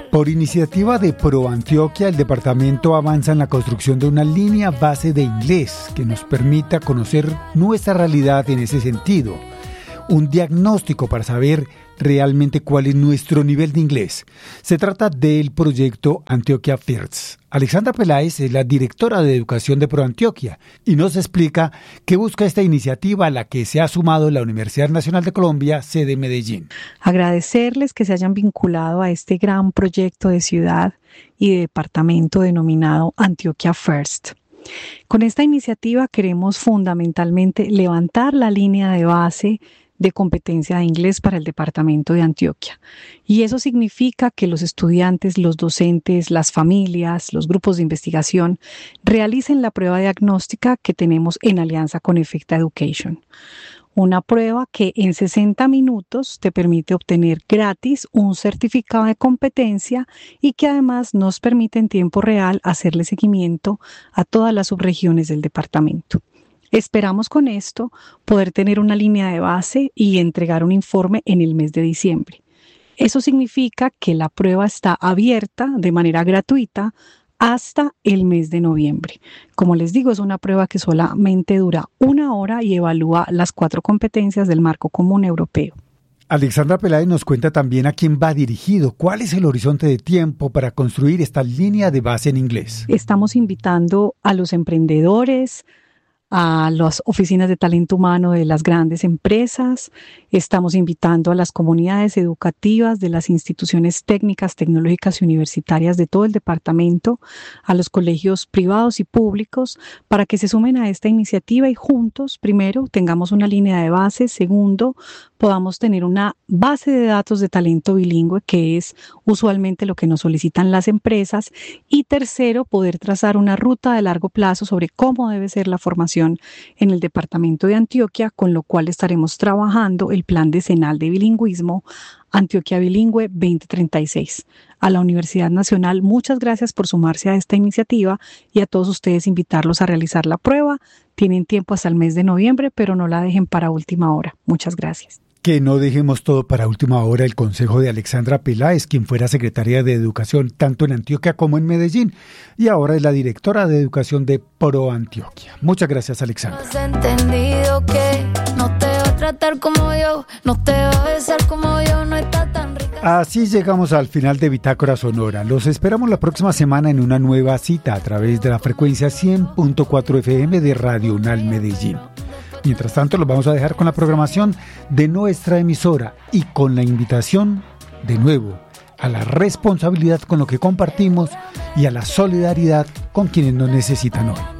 Por iniciativa de ProAntioquia, el departamento avanza en la construcción de una línea base de inglés que nos permita conocer nuestra realidad en ese sentido. Un diagnóstico para saber realmente cuál es nuestro nivel de inglés. Se trata del proyecto Antioquia First. Alexandra Peláez es la directora de Educación de ProAntioquia y nos explica qué busca esta iniciativa a la que se ha sumado la Universidad Nacional de Colombia, sede Medellín. Agradecerles que se hayan vinculado a este gran proyecto de ciudad y de departamento denominado Antioquia First. Con esta iniciativa queremos fundamentalmente levantar la línea de base de competencia de inglés para el departamento de Antioquia. Y eso significa que los estudiantes, los docentes, las familias, los grupos de investigación realicen la prueba diagnóstica que tenemos en alianza con Efecta Education. Una prueba que en 60 minutos te permite obtener gratis un certificado de competencia y que además nos permite en tiempo real hacerle seguimiento a todas las subregiones del departamento. Esperamos con esto poder tener una línea de base y entregar un informe en el mes de diciembre. Eso significa que la prueba está abierta de manera gratuita hasta el mes de noviembre. Como les digo, es una prueba que solamente dura 1 hora y evalúa las 4 competencias del Marco Común Europeo. Alexandra Peláez nos cuenta también a quién va dirigido, cuál es el horizonte de tiempo para construir esta línea de base en inglés. Estamos invitando a los emprendedores, a las oficinas de talento humano de las grandes empresas, estamos invitando a las comunidades educativas de las instituciones técnicas, tecnológicas y universitarias de todo el departamento, a los colegios privados y públicos, para que se sumen a esta iniciativa y juntos, primero, tengamos una línea de base, segundo, podamos tener una base de datos de talento bilingüe, que es usualmente lo que nos solicitan las empresas, y tercero, poder trazar una ruta de largo plazo sobre cómo debe ser la formación en el departamento de Antioquia, con lo cual estaremos trabajando el plan decenal de bilingüismo Antioquia Bilingüe 2036. A la Universidad Nacional, muchas gracias por sumarse a esta iniciativa y a todos ustedes invitarlos a realizar la prueba. Tienen tiempo hasta el mes de noviembre, pero no la dejen para última hora. Muchas gracias. Que no dejemos todo para última hora. El consejo de Alexandra Peláez, quien fuera secretaria de Educación tanto en Antioquia como en Medellín, y ahora es la directora de Educación de ProAntioquia. Muchas gracias, Alexandra. Has entendido que no te va a tratar como yo, no te va a besar como yo, no está tan rica. Así llegamos al final de Bitácora Sonora. Los esperamos la próxima semana en una nueva cita a través de la frecuencia 100.4 FM de Radio UNAL Medellín. Mientras tanto, los vamos a dejar con la programación de nuestra emisora y con la invitación, de nuevo, a la responsabilidad con lo que compartimos y a la solidaridad con quienes nos necesitan hoy.